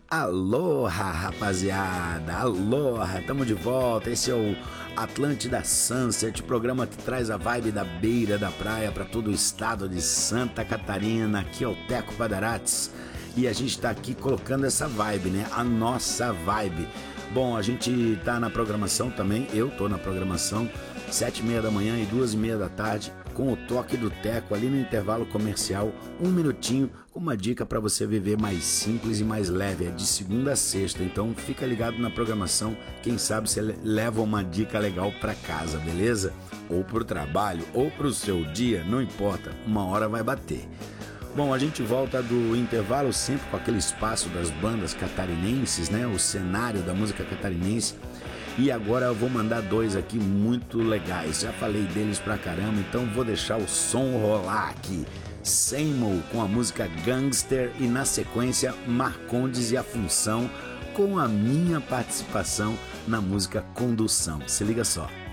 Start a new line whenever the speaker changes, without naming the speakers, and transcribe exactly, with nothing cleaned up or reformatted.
Aloha, rapaziada, aloha, tamo de volta. Esse é o Atlântida Sunset, programa que traz a vibe da beira da praia para todo o estado de Santa Catarina. Aqui é o Teco Padarates e a gente tá aqui colocando essa vibe, né? A nossa vibe. Bom, a gente tá na programação também, eu tô na programação, sete e meia da manhã e duas e meia da tarde, com o toque do Teco ali no intervalo comercial, um minutinho, com uma dica para você viver mais simples e mais leve, é de segunda a sexta, então fica ligado na programação, quem sabe você leva uma dica legal para casa, beleza? Ou pro trabalho, ou pro seu dia, não importa, uma hora vai bater. Bom, a gente volta do intervalo sempre com aquele espaço das bandas catarinenses, né? O cenário da música catarinense. E agora eu vou mandar dois aqui muito legais. Já falei deles pra caramba, então vou deixar o som rolar aqui. Seymour com a música Gangster e na sequência Marcondes e a Função com a minha participação na música Condução. Se liga só.